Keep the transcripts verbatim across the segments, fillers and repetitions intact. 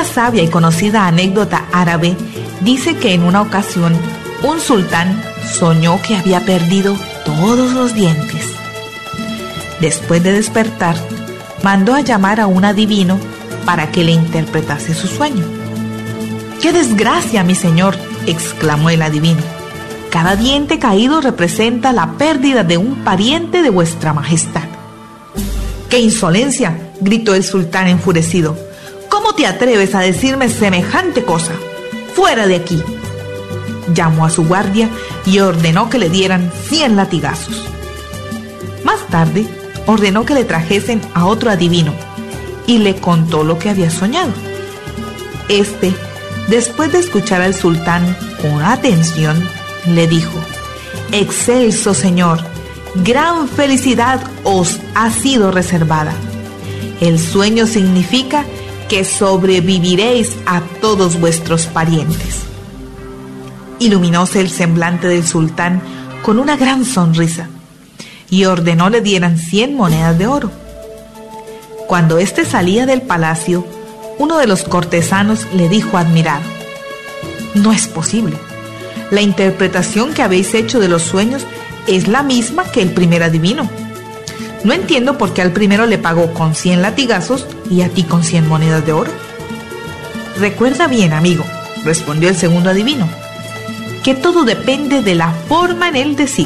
Una sabia y conocida anécdota árabe dice que en una ocasión un sultán soñó que había perdido todos los dientes. Después de despertar, mandó a llamar a un adivino para que le interpretase su sueño. ¡Qué desgracia, mi señor!, exclamó el adivino. Cada diente caído representa la pérdida de un pariente de vuestra majestad. ¡Qué insolencia!, gritó el sultán enfurecido. ¿Cómo te atreves a decirme semejante cosa? ¡Fuera de aquí! Llamó a su guardia y ordenó que le dieran cien latigazos. Más tarde, ordenó que le trajesen a otro adivino y le contó lo que había soñado. Este, después de escuchar al sultán con atención, le dijo: «Excelso señor, gran felicidad os ha sido reservada. El sueño significa que sobreviviréis a todos vuestros parientes». Iluminóse el semblante del sultán con una gran sonrisa y ordenó le dieran cien monedas de oro. Cuando éste salía del palacio, uno de los cortesanos le dijo admirado: «No es posible. La interpretación que habéis hecho de los sueños es la misma que el primer adivino. No entiendo por qué al primero le pagó con cien latigazos y a ti con cien monedas de oro». «Recuerda bien, amigo», respondió el segundo adivino, «que todo depende de la forma en el decir.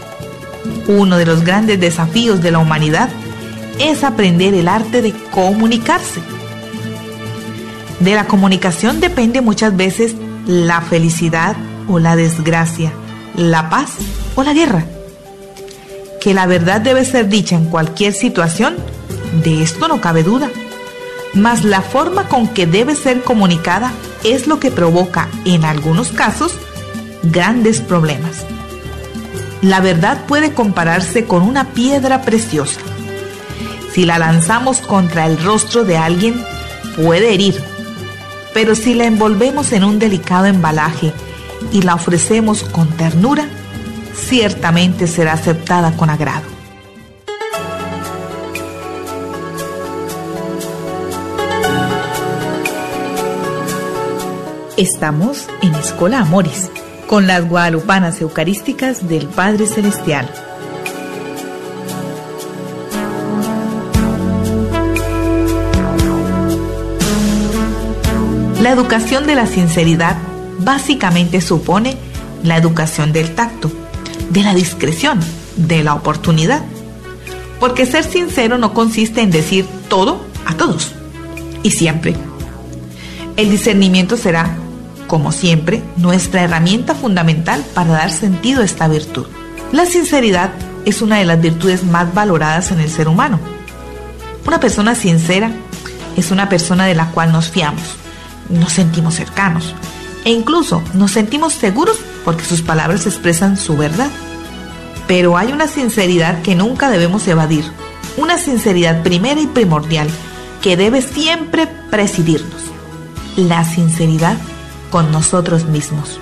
Uno de los grandes desafíos de la humanidad es aprender el arte de comunicarse. De la comunicación depende muchas veces la felicidad o la desgracia, la paz o la guerra. Que la verdad debe ser dicha en cualquier situación, de esto no cabe duda. Mas la forma con que debe ser comunicada es lo que provoca, en algunos casos, grandes problemas. La verdad puede compararse con una piedra preciosa. Si la lanzamos contra el rostro de alguien, puede herir, pero si la envolvemos en un delicado embalaje y la ofrecemos con ternura, ciertamente será aceptada con agrado. Estamos en Escola Amoris, con las guadalupanas eucarísticas del Padre Celestial. La educación de la sinceridad básicamente supone la educación del tacto, de la discreción, de la oportunidad. Porque ser sincero no consiste en decir todo a todos y siempre. El discernimiento será, como siempre, nuestra herramienta fundamental para dar sentido a esta virtud. La sinceridad es una de las virtudes más valoradas en el ser humano. Una persona sincera es una persona de la cual nos fiamos, nos sentimos cercanos e incluso nos sentimos seguros porque sus palabras expresan su verdad. Pero hay una sinceridad que nunca debemos evadir, una sinceridad primera y primordial que debe siempre presidirnos: la sinceridad con nosotros mismos.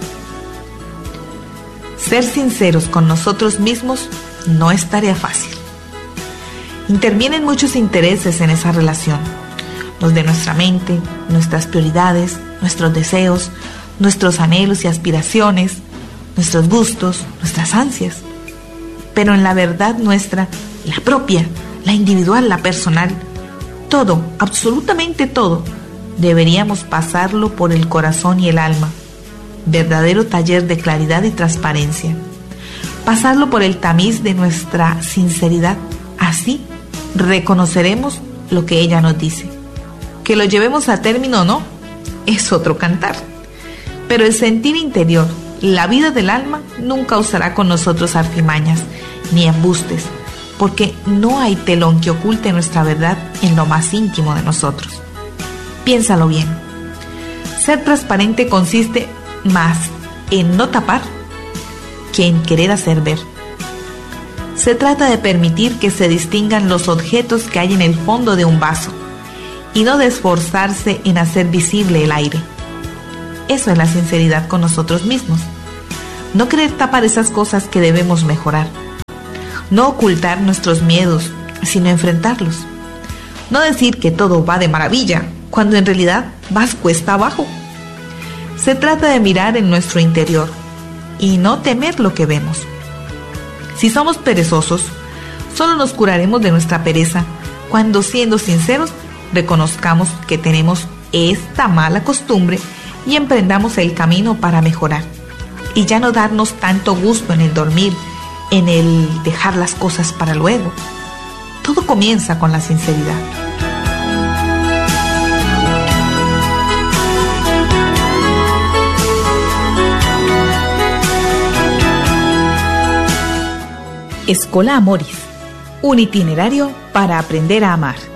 Ser sinceros con nosotros mismos no es tarea fácil. Intervienen muchos intereses en esa relación: los de nuestra mente, nuestras prioridades, nuestros deseos, nuestros anhelos y aspiraciones, nuestros gustos, nuestras ansias. Pero en la verdad nuestra, la propia, la individual, la personal, todo, absolutamente todo, deberíamos pasarlo por el corazón y el alma, verdadero taller de claridad y transparencia. Pasarlo por el tamiz de nuestra sinceridad, así reconoceremos lo que ella nos dice. Que lo llevemos a término o no, es otro cantar. Pero el sentir interior, la vida del alma, nunca usará con nosotros artimañas ni embustes, porque no hay telón que oculte nuestra verdad en lo más íntimo de nosotros. Piénsalo bien. Ser transparente consiste más en no tapar que en querer hacer ver. Se trata de permitir que se distingan los objetos que hay en el fondo de un vaso y no de esforzarse en hacer visible el aire. Eso es la sinceridad con nosotros mismos. No querer tapar esas cosas que debemos mejorar. No ocultar nuestros miedos, sino enfrentarlos. No decir que todo va de maravilla cuando en realidad vas cuesta abajo. Se trata de mirar en nuestro interior y no temer lo que vemos. Si somos perezosos, solo nos curaremos de nuestra pereza cuando, siendo sinceros, reconozcamos que tenemos esta mala costumbre y emprendamos el camino para mejorar. Y ya no darnos tanto gusto en el dormir, en el dejar las cosas para luego. Todo comienza con la sinceridad. Escola Amoris, un itinerario para aprender a amar.